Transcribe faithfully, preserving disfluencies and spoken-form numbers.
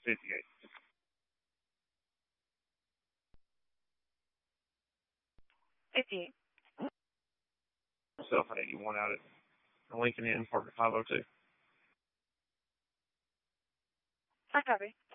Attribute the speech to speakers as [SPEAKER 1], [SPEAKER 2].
[SPEAKER 1] fifty-eight.
[SPEAKER 2] fifty-eight.
[SPEAKER 1] Myself at eighty-one out at Lincoln Inn, Parker five oh two.
[SPEAKER 2] I copy.